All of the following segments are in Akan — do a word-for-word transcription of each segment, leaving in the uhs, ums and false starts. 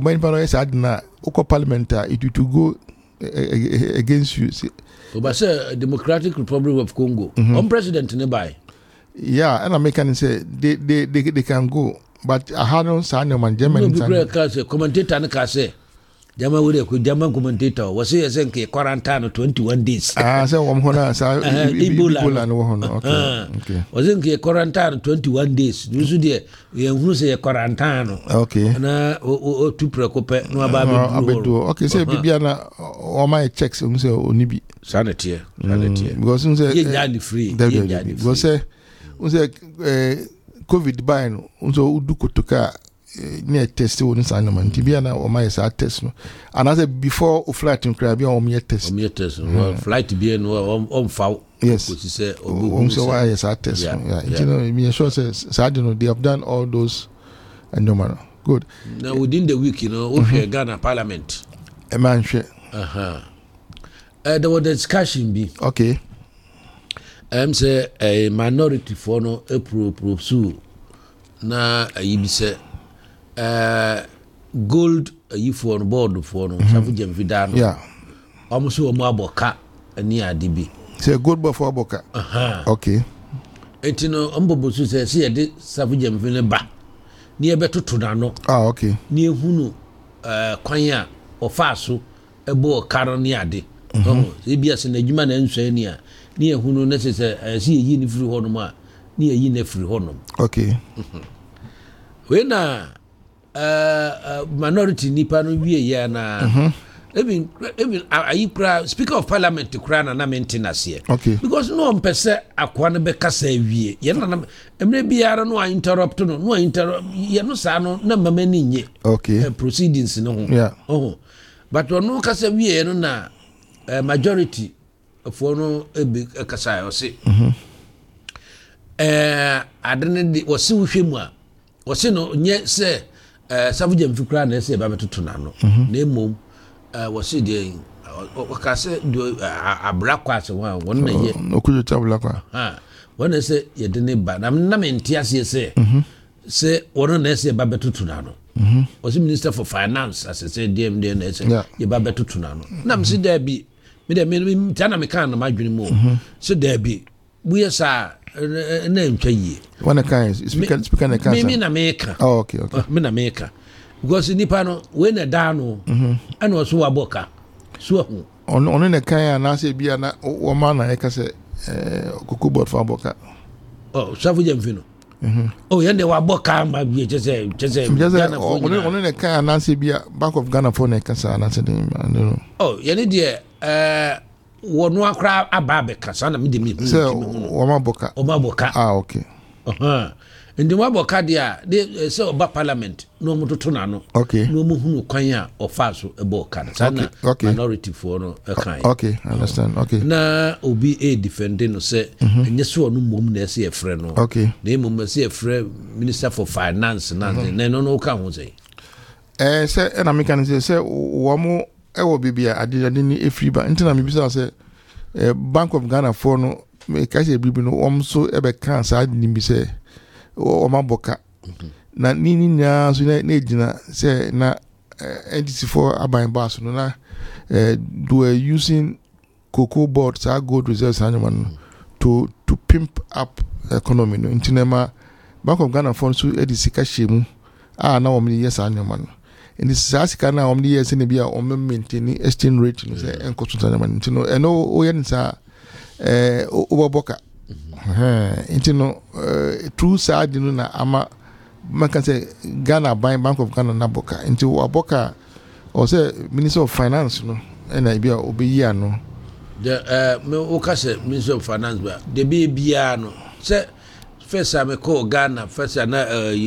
When Paro said na Oko Parliament it to go against you. But say Democratic Republic of Congo. Mm-hmm. On president nearby. Yeah, and American say they they they, they can go. But I had on Sanya man German. No, because commentator and say, German with a German commentator was here saying quarantine twenty-one days. Ah, so one hona sa Ebola no hona. Okay, okay. Was in quarantine twenty-one days. You should hear who say quarantine. Okay. Na o tu preocupe no ababe. Okay, say Bibiana all my checks um say onibi. Sanity, sanity. Because um say you free. Because say um say COVID by no so udu kotoka near test won san no man tibia na o my sa test no and I say before o flight in crab o me test o me test well flight be no on fa yes ko say o so why is that test yeah you know me sure say say no they have done all those and no man good now within the week you know o mm-hmm. Ghana Parliament e man share uh-huh uh, there was a discussion be okay I'm say a minority for no a pro pro su na ayi bi say uh gold ayi for no board for no safu jam vida no yeah almost o mo aboka ani ade bi say gold before aboka aha okay etino ambobo su say say de safu jam vida ba ni e betoto na no ah okay ni ehunu uh kwan a ofa so ebo karo ni ade oh e bia se na adwuma na nsua ni a ni ehunu na se se si yi ni free hono ma ni yi na free hono okay we na uh minority nipa no wie ya na even even ayi pra speaker of parliament kra na na maintenance here okay because no mpese akwa na be kasa wie ye na emre biara no interrupt no no interrupt ye no sa no na mama ni nye okay uh, proceedings no ho yeah oh but no kasa wie no na uh, majority for no ebi kasa o se mhm eh adene di wo se wo hwemu a wo se no nye se eh savuja mfikra na se ba betoto na no na emom eh wo se de o ka se do abrakwa se wa won na ye okujo tabulakwa ha won se ye de ne ba na na menti ase se mhm se won na se ba betoto na no mhm wo se minister for finance as se D M D na se ye ba betoto na no na mse da bi me de me tana me kan na madwene mu so da bi we sa na ntwaye one kind speaker speaker na kan me me na me ka oh okay okay me na me ka because nipa no we na da no mhm ana wo so waboka so hu on on na kan na se bia na wo ma na e ka se eh kokobot for aboka oh safu jamfino mhm oh yende waboka ma bi chese chese Ghana for on on na kan na se bia Bank of Ghana for na ka sa na se no oh yene de eh wono akra ababe kasa na me de me so wo ma boka o ma boka ah okay aha ndi ma boka dia de se oba parliament no mo toto na no okay no mo hunu kwan a ofa so e boka na sana minority for no e kan okay I understand okay na obi e defending no se enye so no mom na se e frɛ no okay na mom se e frɛ minister for finance na na no no ka ho sei eh se na me kan se se wo mo e wo bibia ade ade ni efri ba ntina me bisa se eh Bank of Ghana for no me ka se bibi no om so e be kan sa ade ni bi se o ma boka na ni ni nya so na ejina se na N D C for aban ba so no na eh do using cocoa board sa gold reserves anyone to to pimp up economy no ntina ma Bank of Ghana for so e di sika shemu ah na wo me yes anyone in the sasika na omni years ne bia o maintain exchange rate no say enko tutana man ntino eno o yen sa eh oboboka eh ntino true side no na ama man can say Ghana Bank of Ghana na boka nti oboka o say Minister of Finance no na bia obeyi ano the eh me o ka say Minister of Finance ba de be bia no say first time call Ghana first na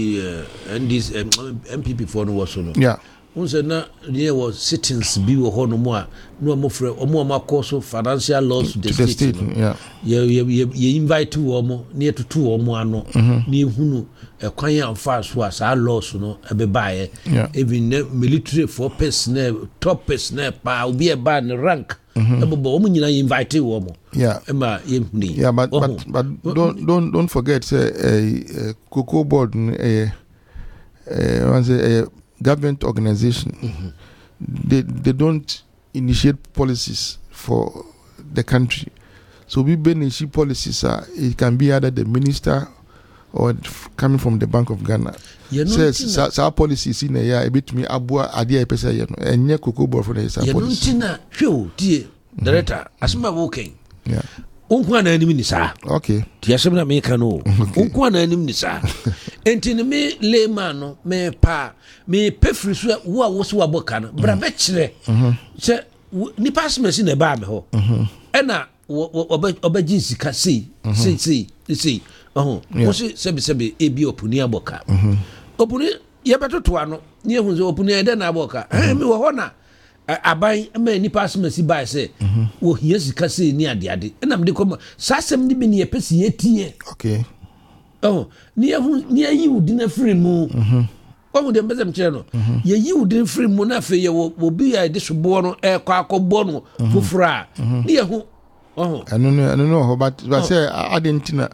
and this M P P for no was no yeah unse na there was sittings bi wo ho no mo a no mo frɛ o mo ma course financial laws to the to state, the state yeah ye ye ye invite wo mo na etutu wo mo ano na ehunu ekwan ya mfa so a sa laws no ebe baaye even military for personnel top personnel pa obi e ba ne rank ebe bo mo nyina invite wo mo yeah ema ye huni yeah but but but don't don't don't forget say uh, cocoa board eh eh once eh government organization. Mm-hmm. They they don't initiate policies for the country. So we initiate policies. Uh, it can be either the minister or coming from the Bank of Ghana. Says our policies in a year a bit me abua adia pesa yeno and nye koko bor for the policy. Yenuntina show dear director asma walking. Yeah. Unkwa na anim ni saa. Okay. Ti asem na me ka no. Unkwa na anim ni saa. Enti ne me layman no me pa me pefri so wo a wo so aboka no bra be kire. Se ni pass me si na ba me ho. E na oba oba ji sika sei sei sei sei. Oh, wo se sebe sebe e bi opuni aboka. Opuni ye betoto ano ni ehun so opuni e de na aboka. Eh me wo ho na aban ma ni pass me si ba se wo hia sika sei ni ade ade. Na me de kom sasem ni bi ni e pesi etie. Okay. Oh, ni ehun ni ayi udi na free mu. Mhm. Omo de mbezem kire no. Ye yi udi free mu na fe ye wo bi ya de sobo no e kwa akobbo no fufura. Ni ehun. Oh. I don't know, I don't know but but say I didn't know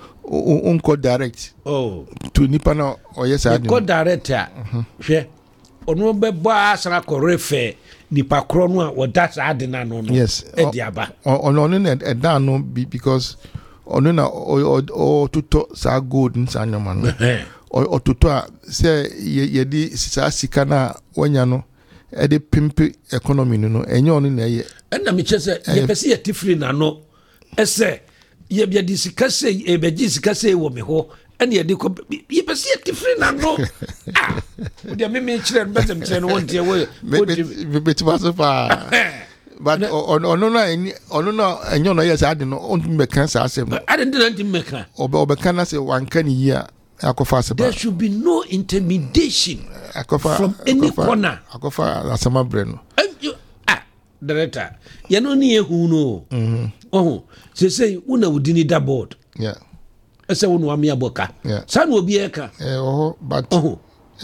unko direct. Oh. To nipa na or yes I go direct ya. Hwe. Ono be bo asara korefe nipa kro no a woda sa ade na no no. Yes. E di aba. Ono no e da no because ono na o tuto sa gold nsa nyoma no. O tuto a say ye di sa sika na wanya no e de pimpe economy no enye ono na ye. Na me chese ye pese ye tifri na no. Ese ye bia di sika sei e be gi sika sei wo me ho ene ye de ko ye pese ye tifri na no. Ah. O de me me kire mbezem kire no wonte we. Me be timaso pa. But ono no ono no enyo no yes ade no on me kan sa asem no. Ade ndi na ndi me kan. Obe obe kan na say wan kan yi a akofa asem. There should be no intimidation akofa from any corner. Akofa asema bre no. Ah, director. Ye no ni ehu no. Mhm. Oh, say say una udini da board. Yeah. Ese wonu am yaboka. San obi eka. Eh oh, but oh.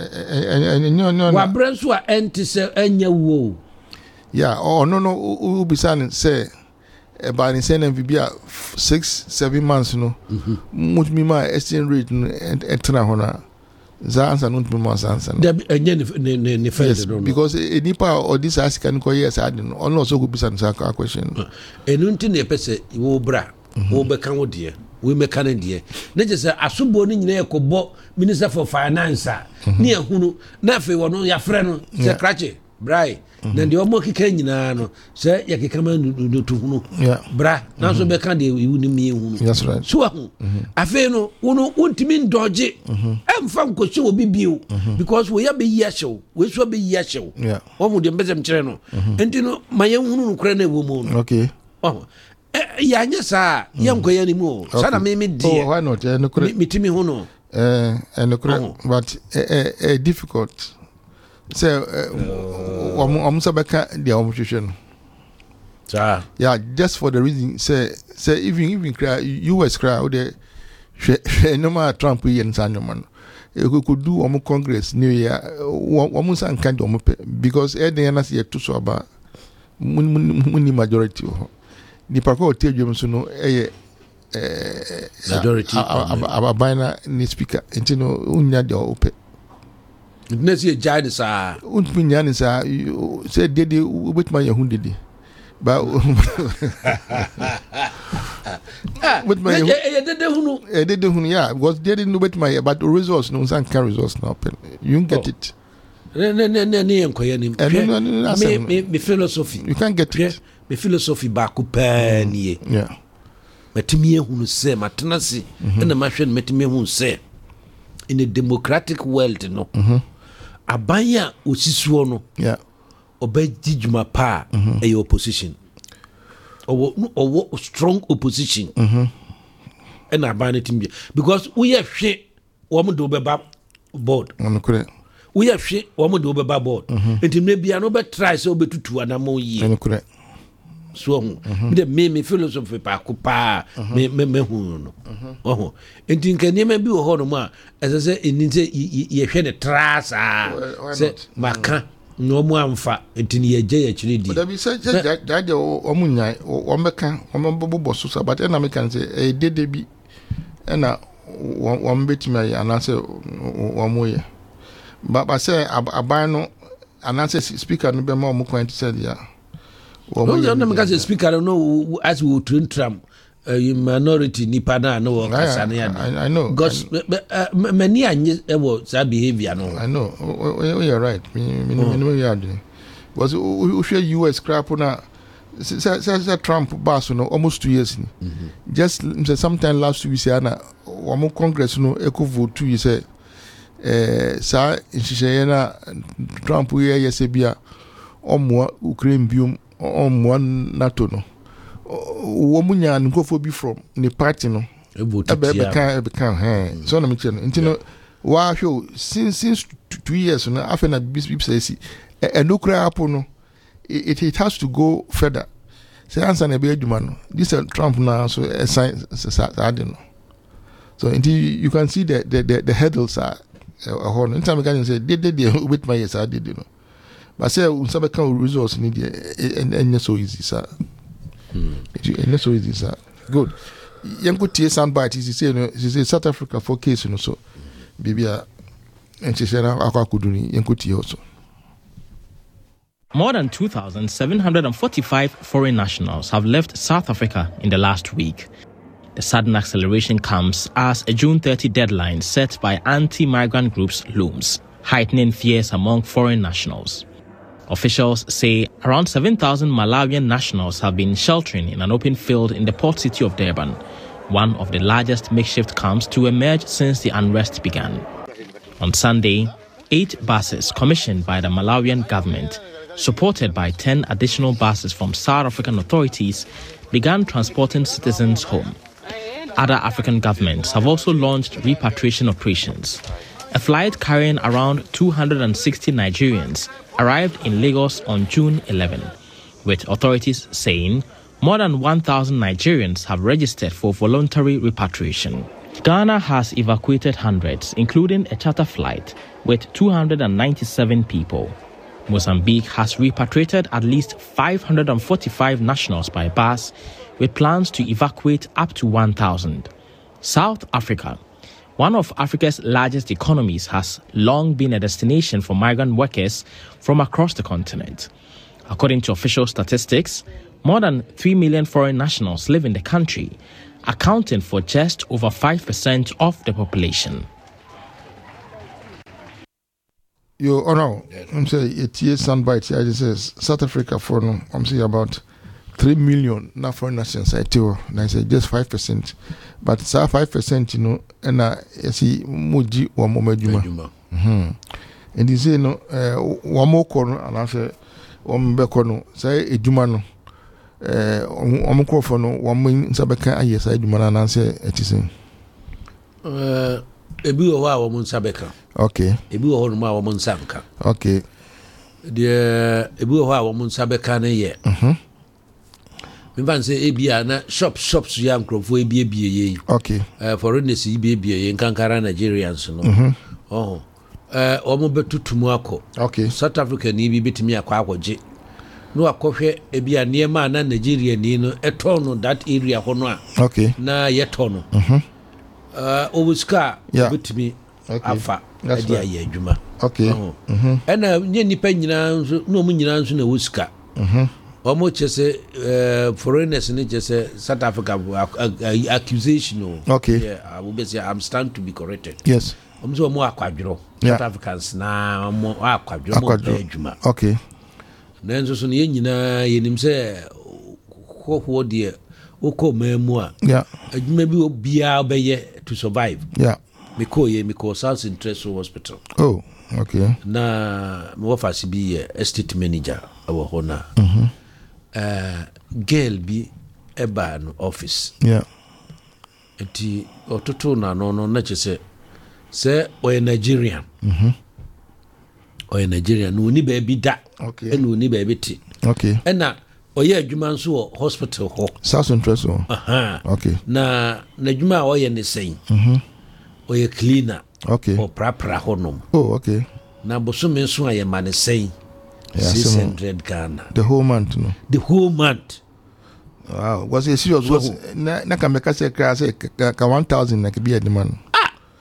Eh no no. Wa branso a enti se anya wo. Yeah, oh no no ubisan say about in send M V B six seven months no. Mhm. Much me my exchange rate no entra hona. Za answer no to me answer. There enye ne ne ne first no. Because a nipa or this ask can call yes I don't know. Also go bisan sa question. Enunti ne pese wo bra. Wo be kan wo de. We make an idea. Na je say asobo ni nyina ekobo Minister for Finance ni ehunu na fe wono ya frɛ no se krache brai na de omo kika nyina no se ya kika ma no to hunu bra na so be kan de wu ni mi ehunu that's right so ahu afi no wono untimi ndoje emfa nkoche obi bio because we ya be yi ahyew we so be yi ahyew omo de mbezem kire no enti no maye hunu no kra na ewo mu no okay oh ya nya sa ya nkoya ni mu sa na me me die oh why not eh no mitimi hu no eh and oh. But eh eh difficult say um um sabeka dia um hwehwe no sa yeah just for the reason say say even even cry U S cry the no ma Trump yen sanyoman e could do um Congress new year um san kan do because e dey na say to so about muni majority ni pako tejum so no eh eh majority abana ni speaker intino unya de ope nesi e jai sa unpinya ni sa say dede obetima ye hundede ba with my eh dede hunu eh dede hunu yeah because dede no betima but the results no san can results now you can get it ne ne ne ne enkoya ni me me philosophy you can get it me philosophy ba ko pa nie yeah matimi ehunu se matenase na mahwe no matimi ehunu se in a democratic world no mhm abanya osisuo no yeah obaji juma pa e opposition owo owo strong opposition mhm and abanya timbi because we are hwe wo mo do beba board on correct we are hwe wo mo do beba board entimne bia no be try so betutu anamo yi on correct so me de me me philosophy pa ko pa me me me hu no oh enti nkani ma bi wo ho no ma ese eni se ye hwe ne trasa se maka no mu amfa enti ne ye je ye kire di but be say jaje o mu nyan o meka o mbobo so so but na me kan say e dede bi na o mbetimi ya na say o mu ye But I say abano announce speaker no be more mo kwent said ya. Wo no na me speaker no as we train tram uh, minority nipa na no kasa na ya. I know. Because many anye e wo sa behavior no. I know. You're right. Me me me you are doing. Was we share U S crap na say Trump boss no almost two years ni. Mm-hmm. Just sometime last week say na wo Congress no eco vote two years say eh sa nhihye na Trump we yese bia omo Ukraine biom omo NATO no wo munya nkofo bi from the party no e be kan e be kan eh so na me che no ntino wa hwo since since two years no afena bishop say si e no kra apo no it it has to go further say answer na be aduma no this Trump now so e sign sa no so until you can see the the the, the hurdles are a horn in time can say did did with my yes I did you know but say some kind results need and so easy sir and so easy sir good yango tie sound bite is say no say South Africa for case no so bibia and she said akwa kuduni yango tie also. More than two thousand seven hundred forty-five foreign nationals have left South Africa in the last week. The sudden acceleration comes as a June thirtieth deadline set by anti-migrant groups looms, heightening fears among foreign nationals. Officials say around seven thousand Malawian nationals have been sheltering in an open field in the port city of Durban, one of the largest makeshift camps to emerge since the unrest began. On Sunday, eight buses commissioned by the Malawian government, supported by ten additional buses from South African authorities, began transporting citizens home. Other African governments have also launched repatriation operations. A flight carrying around two hundred sixty Nigerians arrived in Lagos on June eleventh, with authorities saying more than one thousand Nigerians have registered for voluntary repatriation. Ghana has evacuated hundreds, including a charter flight with two hundred ninety-seven people. Mozambique has repatriated at least five hundred forty-five nationals by bus, with plans to evacuate up to one thousand. South Africa, one of Africa's largest economies, has long been a destination for migrant workers from across the continent. According to official statistics, more than three million foreign nationals live in the country, accounting for just over five percent of the population. Yo, oh no, I'm saying it's here soundbite. I just says South Africa for no, I'm saying about three million now foreign nationals. I tell you, and I say just five percent, but it's five percent, you know, and I see muji wa momejuma. Hmm. And you say no, uh, one more corner, and I say one be corner. Say ejuma no, uh, one more corner no, one more in sabeka aye say ejuma na say it is. Uh. Ebi wo wa wo nsabeka. Okay. Ebi wo ho ma wo nsamka. Okay. De ebi wo ha wo nsabeka na ye. Mhm. Me ban say ebi na shop shops ya nkrofo ebi ebi ye. Okay. Eh foreigners ebi ebi ye nkankara Nigerians no. Mhm. Oh. Eh wo mo betutumu akọ. Okay. South Africa ni bi betimi akọ akọje. No akọhwe ebi a niema na Nigeria ni no eto no that area ho no a. Okay. Na yeto no. Mhm. Uh, Obuska, yeah. With me, okay. Alpha, idea, yeah, Juma. Okay. Uh-huh. Mm-hmm. And uh, any penny no munans in a Wuska. Mhm. Almost just uh, foreigners in it, just South Africa accusation. Okay. Yeah, I will be say I'm stand to be corrected. Yes. I'm so more quadro. South Africans now more quadro. Juma. Okay. Then so ni nyina yenim say ho dear. Oko memua. Yeah. Maybe obia obeye to survive. Yeah. Miko ye miko South Interest Hospital. Oh, okay. Na me wafa si bi estate manager awo hona. Mhm. Eh girl bi eba no office. Yeah. Enti ototo na no no na chese se o Nigerian. Mhm. O Nigerian no ni ba bi da. Okay. E no ni ba bi ti. Okay. E na oye adwuma nso wo hospital ho. South Interest ho. Aha. Okay. Na na adwuma oye ne sen. Mhm. Oye cleaner. Okay. O prapra honom. Oh, okay. Na bosume nso aye ma ne sen. six hundred Ghana. The whole month no. The whole month. Wow. Was it serious? Was na na ka meka say kra say ka one thousand na ke bi adwuma no. Ah.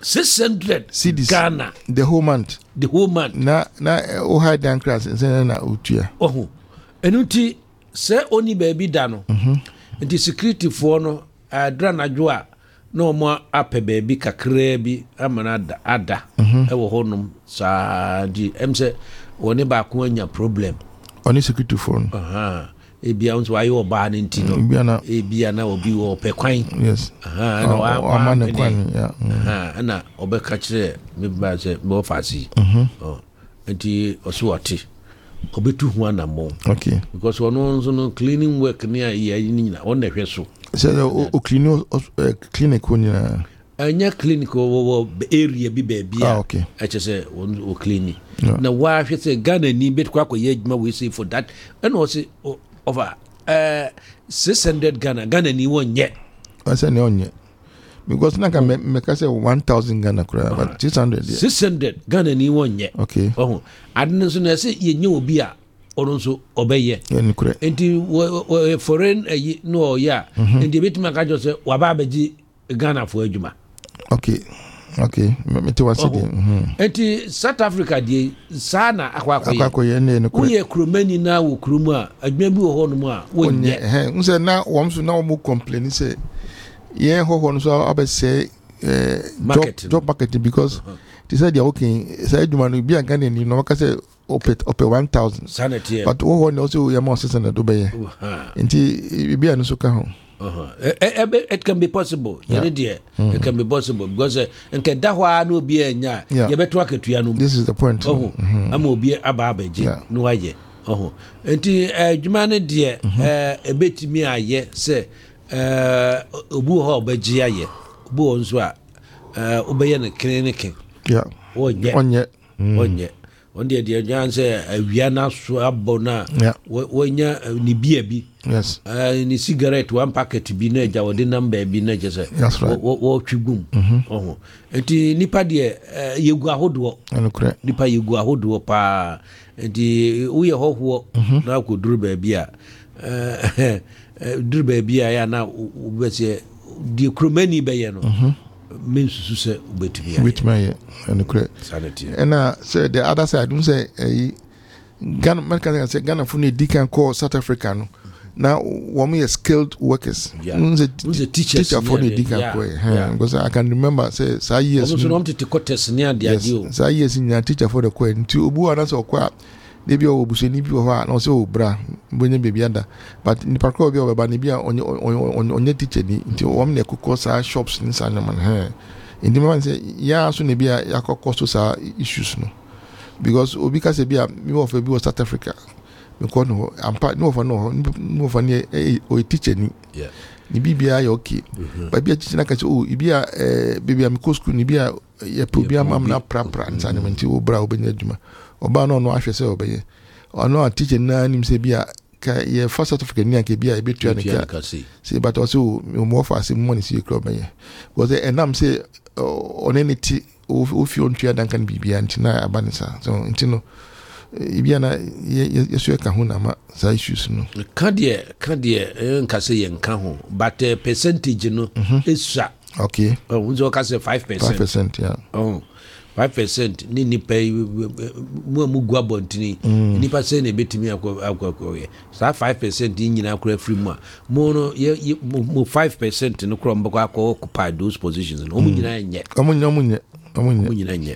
six hundred cedis Ghana the whole month the whole month na na o high down class nse na utua oho enuti se oni baby da no mhm nti security for no adra nadwo a na omo apɛ baby kakra bi amana ada ada e wo honum sa di emse woni ba ko anya problem oni security for aha ebia unso ayo oba ne nti no ebia na ebia na obi wo pɛ kwan yes aha na wa amana kwan ya aha na obeka kire me ba se me ofasi mhm oh nti oso wate obetu hu anamo okay because ono nso no cleaning work ni ayi ayi ni na on hwe so se o clean clinic woni na anya clinic wo area bi ba bia ah okay eche se o cleaning na wa hwe se Ghana ni bet kwa koye adwuma we say for that and also over uh six hundred Ghana Ghana ni wonye asa ne onye because na ka me ka say one thousand Ghana kura but six hundred yeah. six hundred Ghana ni wonye okay oh adne so na say yenye obi a ono so obeye yani kura enti foreign no ya enti betima ka jo say waba abeji Ghana for adwuma okay okay me te wase de mhm enti South Africa die sana akwa akoye akwa ye ne ne kura uye kromani na wo kromu a adwuma bi wo ho no mu a wonye eh unse na wo so na wo mu complain say ye ho ho no so abese eh job job market because they said they are okay say adwuma no bi Ghana ni no ka say opet opet one thousand sanity but wo ho no so ye mo six hundred do be ye enti bi anu so ka ho uh-huh. it, it, it can be possible yeah. Dear, mm. It can be possible because nke da hwa na obi anya ye beto aketua no this is the point oh am obi aba abaje no aye oh enti adwuma ne de eh ebetimi aye se eh obu ho obaji aye obu onso a eh obeye ne clinic yeah onye onye onye onde de adwan se awia na so abona wonya ni bia bi yes eh ni cigarette one packet bi na ja wode number bi na je se wo twigum oh enti nipa de yegu ahodo anokre nipa yegu ahodo pa enti uye hoho na koduru ba bi a eh duru ba bi a ya na ubese di kromani be ye no mensusu se ubetumi ya ubetumi anokre sanity and so the other side don't say eh Ghana American say Ghana for need can call South Africa no now one is skilled workers who's a teacher teacher for the can call because I can remember say say years also want to contest near the idea say years in teacher for the coin to obu ana so kwa they be obuso ni bi ho a na so bra bonye baby ada but ni parko bi obeba ni bia onye onye teacher ni nti wo me kokko sa shops ni sa na man he indi man say ya so ne bia yakokko so sa issues no because obi ka se bia me wo fa bi wo South Africa me ko no ampa no fa no no fa ni o teacher ni yeah ni bibia ya okay but bia teacher na ka se o bia eh bibia me ko school ni bia ya problem am na pra pra nsa ne nti wo bra obenya adwuma oba no no ahwe se obeye ono a teacher na nim se bia ka ye first South Africa ni anke bia e betua ne ka se but also mo fa se mo ni se club obeye because enam se onenity of you on tia dan kan bibia ntina abanisa so ntino ibia na yesu ka ho na ma za issues no kadie kadie nka se ye nka ho but percentage no esa okay oh unzo ka se five percent five percent yeah oh five percent ni nipa mu mu gwa bontini nipa se na betimi akwa akwa ye sa five percent nyina akwa free mu mo no mo five percent no kro mbakwa akwa occupy those positions no mo nyina nye mo nyina mo nye mo nyina nye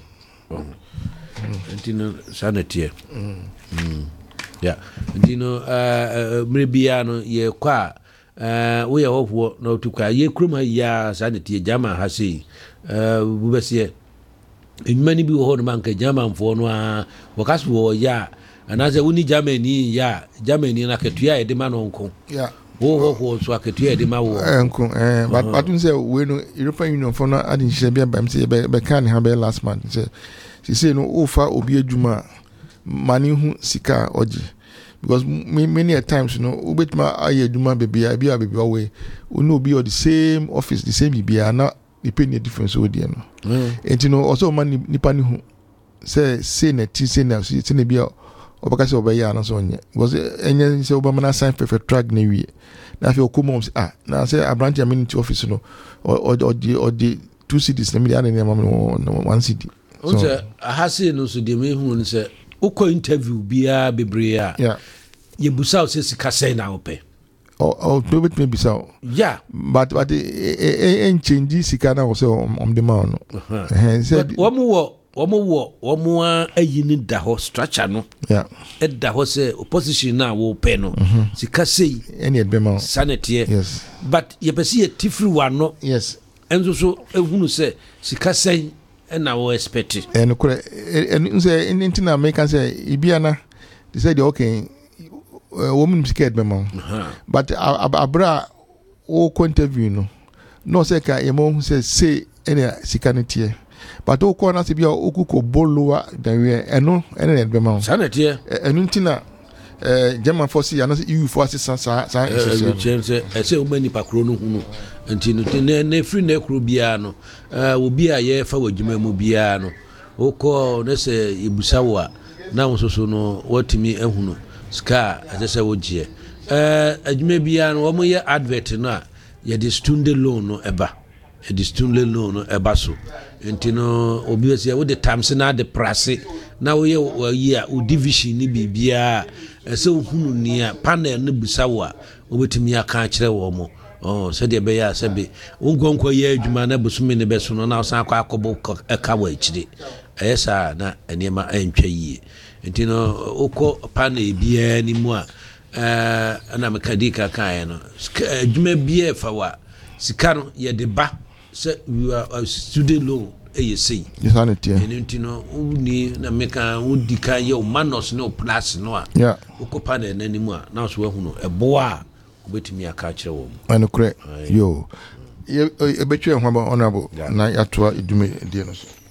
ntino sanity mm yeah ntino uh mrebia no ye kwa uh we hoho na otukwa ye kroma ya sanity jama ha sei uh bubese many bi wo ho no manka German fo no a wakaso wo ya anaze woni Germany ya Germany na ketua e de ma no nko yeah wo ho ho so aketua e de ma wo nko eh but but you say we no European Union for no adin hye bia bam say be kan ha be last month say she say no ofa obi adwuma mani hu sika oji because many a times you know ubetma aye adwuma be bia bia be we no be the same office the same bia na the penny difference o dia no and you know also man nipa ni hu say say na ti say na say na bia obaka say obaya na so nye because enye say obama na sign perfect track na wi na fe okomo ah na say abranch community office no or or the or the two cities na me dey na one city so so ahase no so dey me hu no say ukọ interview bia bebre a yeah ye busa o se sika say na ope oh oh to bit me bisa yeah but but e e change sika na o say on the man no eh said wo mo wo wo mo wo wo mo ayi ni da ho structure no yeah e da ho say opposition na wo pe no sika say any e be man sanity yes but ye pese ye tifri wa no yes enzo so ehunu say sika say e na wo expect e no kure e say anything American say ibiana they said okay woman scared be man but abra o ko interview no no say ka e mo say say any sika netie but o ko na se bia o ku ko bolowa dan we eno ene be man sanity enu ntina eh German force ya na E U force sa sa sa say e say o mani pakro no hunu nti no ne ne free na kro bia no eh obi a ye fa wadwuma mu bia no o ko ne se ibusa wa na wososo no watimi ehunu ska ajese wogie eh adwuma bia no wo mo ye advert no a ye de student loan no eba e de student loan no eba so nti no obi we se wo de times na de price na wo ye wo yi a o division ni bibia ese ohunu ni a panel no busa wo a obetimi aka kire wo mo oh said de be ya sabe ungonko ye adwuma na busumi ne beso no na osan akwa akobo eka wa akire ayesa na enema antwa yie nti no ukọ panel bia ni mu a eh ana mekadika kan no adwuma bia fa wa sika no ye de ba se student loan eye sei insanity nti no uni na meka udika ye o manos no plus no a yeah ukọ panel na ni mu a na so wahu no ebo a obetimi aka kire wo ano kure yo e betwe ho ba honorable na yatoa edume die no so